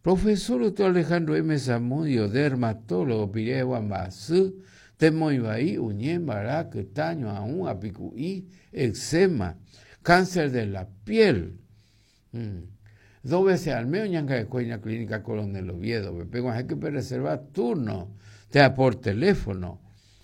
Profesor Dr. Alejandro M. Zamudio, dermatólogo, Piré Guambazú, Temoibaí, Uñén, Bará, Quetaño, Aún, Apicuí, eczema, cáncer de la piel. 2 veces al mes, ñanga de Coina Clínica Coronel Oviedo. Me pego hay que reservar turno. Te da por teléfono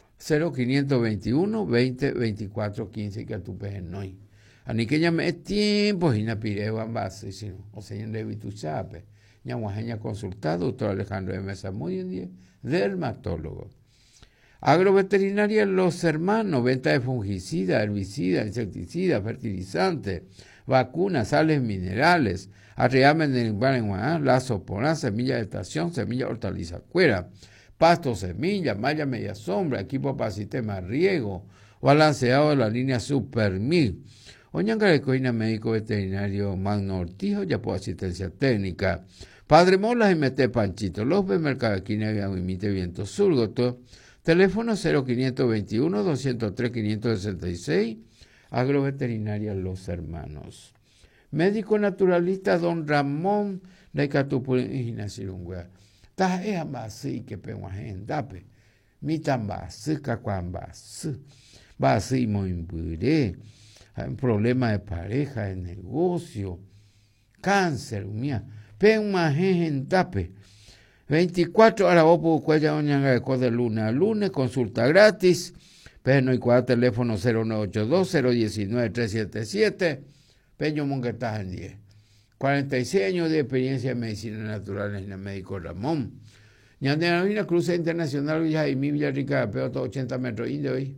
0521 20 24 15 que a tu peje no hay. Ani que llame tiempo y na pire base, o sea, en Levito Chape. Ñaguajeña consultado, doctor Alejandro M. Zamudio, dermatólogo. Agroveterinaria Los Hermanos, venta de fungicida, herbicida, insecticida, fertilizante, vacunas, sales minerales, arreamen de lazo poná, semilla de estación, semilla hortaliza cuera, pasto, semilla, malla media sombra, equipo para sistema riego, balanceado de la línea Super 1000. Oñanga de Coina Médico Veterinario Magno Ortijo, ya por asistencia técnica. Padre Molas y Mete Panchito, López Mercadequina y Imite Viento Surgoto. Teléfono 0521 203 566, Agroveterinaria Los Hermanos. Médico naturalista Don Ramón de Catupulín y Ginasirungüea. Ta es ambasí que penguajen dape. Mi tambasí cacuambasí. Basí moimbure. Hay un problema de pareja, de negocio. Cáncer, mía. Penguajen dape. 24 horas vos podés cuellar oñanga de lunes a lunes, consulta gratis, pero y cuadra teléfono 0982-019-377, Peño Monguetas en 10. 46 años de experiencia en medicina natural en el médico Ramón. Ñanderavina Cruce Internacional Villa Jaimí Villarrica, pero 80 metros indio hoy.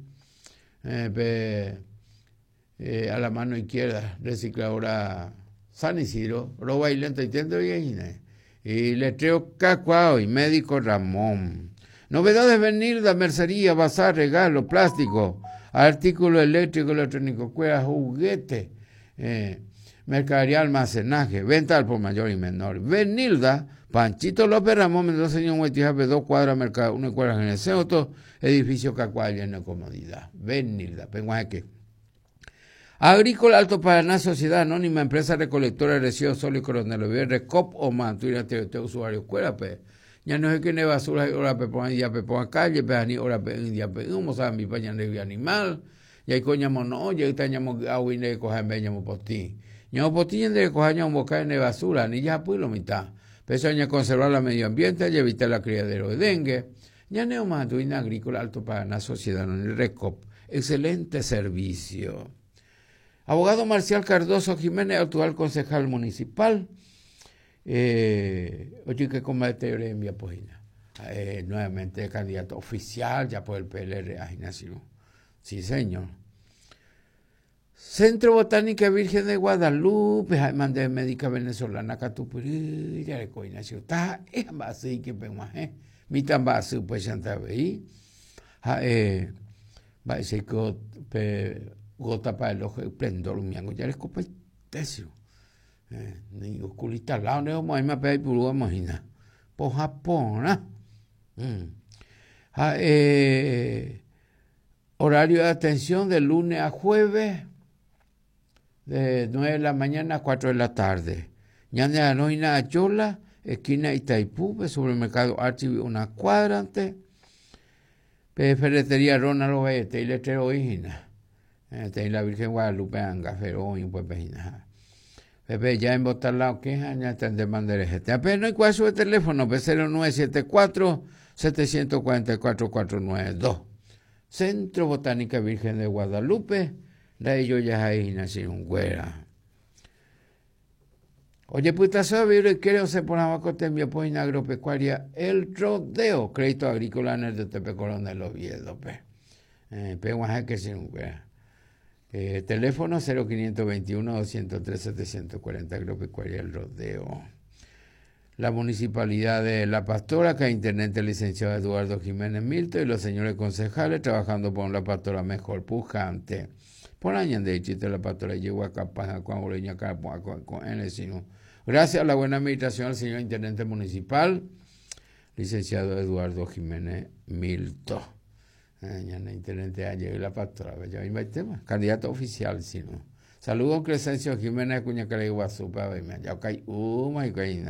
A la mano izquierda, recicladora San Isidro, roba y lento y tiendo bien. Y letreo Cacuao y médico Ramón. Novedades venir de mercería, bazar, regalo, plástico, artículo eléctrico, electrónico, cuerdas, juguete, mercadería, almacenaje, venta al por mayor y menor. Venilda, Panchito López Ramón, Mendoza, señor Huetijape, 2 cuadras, mercado, 1 cuadra en el centro, edificio Cacuao, lleno de comodidad. Venilda, Penguaque. Agrícola Alto Paraná, Sociedad Anónima, Empresa Recolectora de Residuos Sólidos Coronel Oviedo, Recop o Mantuina, usuario, escuela, ya no es que ne basura, ahora pongan ya pongan calle, ni ahora ya humo, saben, mi paña de animal, ya hay coñamos no, ya estañamos agua y ne cojan veñamos potí. Ñamo potí en de cojan un boca de basura, ni ya pues lo mitad. Pero ya conservar el medio ambiente y evitar la criadero de dengue. Ya no Mantuina, Agrícola Alto Paraná, Sociedad Anónima, Recop. Excelente servicio. Abogado Marcial Cardoso Jiménez, actual concejal municipal. Oye, que combate en mi página. Nuevamente candidato oficial ya por el PLR a Gimnasio. Sí, señor. Centro Botánica Virgen de Guadalupe, Jaimán de Médica Venezolana, Catupurí, ya le coinacio. Está en base que penguaje. Mi tan base, pues, ya está ahí. Va a decir que gota para el ojo, prendo lo miango, ya les copa el tecio. Ni osculita al lado, no me pega y puro, imagina. Por Japón, horario de atención de lunes a jueves, de 9 de la mañana a 4 de la tarde. Ñane Anoina Ayola, esquina Itaipú, supermercado Archivi, una cuadra antes. Ferretería Ronald Oeste y letrero original. Tem la Virgen Guadalupe Angafero y pues pejina. Pepe ya en Botalao que ya están de mandar este. Apenas no hay cuál su teléfono, 0974 744 492. Centro Botánica Virgen de Guadalupe, de ellos ya hay nacido un güera. Oye, puta sabe, quiero se por abajo te envió pues en agropecuaria El Rodeo, crédito agrícola en el de Tepe Coronel Oviedo, Peguaje que sin un güera. Teléfono 0521-203-740, Agropecuaria El Rodeo. La Municipalidad de La Pastora, que intendente licenciado Eduardo Jiménez Milton y los señores concejales trabajando por la pastora mejor pujante. Por año de chiste la pastora llegó a Capaja con Ureña con N. Gracias a la buena administración del señor intendente municipal, licenciado Eduardo Jiménez Milton. Intendente ayer la pastora, ya me tema, candidato oficial, si no. Saludos Crescencio Jiménez Cuña Iguazú, para verme, ya caí,